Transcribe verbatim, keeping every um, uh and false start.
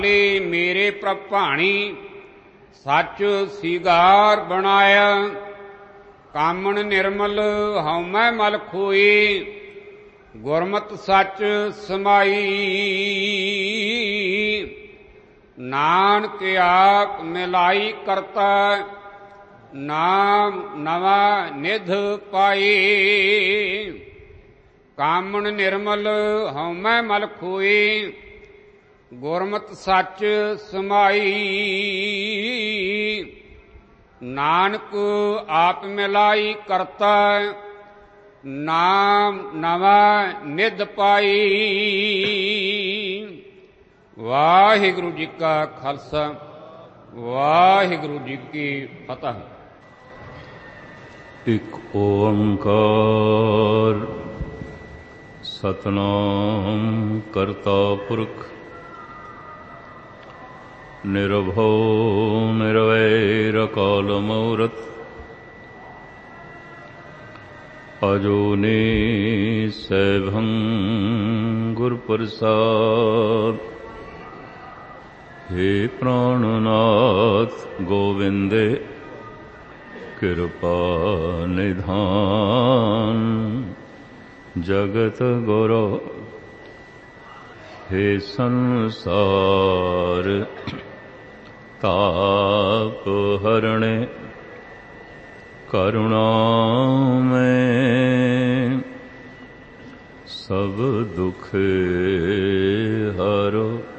ਮੇਰੇ ਪ੍ਰਭ ਭਾਣੀ ਸੱਚ ਸੀਗਾਰ ਬਣਾਇਆ। ਕਾਮਣ ਨਿਰਮਲ ਹਉਮੈ ਮਲ ਖੋਈ ਗੁਰਮਤਿ ਸੱਚ ਸਮਾਈ। ਨਾਨਕ ਆਪ ਮਿਲਾਈ ਕਰਤਾ ਨਾਮ ਨਵਾ ਨਿਧ ਪਾਈ। ਕਾਮਣ ਨਿਰਮਲ ਹਉਮੈ ਮਲ ਖੋਈ ਗੁਰਮਤਿ ਸੱਚ ਸਮਾਈ। ਨਾਨਕ ਆਪ ਮਿਲਾਈ ਕਰਤਾ ਨਾਮ ਨਵਾ ਨਿਧ ਪਾਈ। ਵਾਹਿਗੁਰੂ ਜੀ ਕਾ ਖਾਲਸਾ ਵਾਹਿਗੁਰੂ ਜੀ ਕੀ ਫਤਿਹ। ਇਕ ਓੰਕਾਰ ਸਤਿਨਾਮ ਕਰਤਾ ਪੁਰਖ ਨਿਰਭਉ ਨਿਰਵੈਰ ਅਕਾਲ ਮੂਰਤ ਅਜੂਨੀ ਸੈਭੰ ਗੁਰ ਪ੍ਰਸਾਦ। ਹੇ ਪ੍ਰਾਣਨਾਥ ਗੋਵਿੰਦੇ ਕਿਰਪਾ ਨਿਧਾਨ ਜਗਤ ਗੁਰੂ। ਹੇ ਸੰਸਾਰ ਤਾਪ ਹਰਣੇ ਕਰੁਣਾਮੈ ਸਭ ਦੁਖ ਹਰੋ।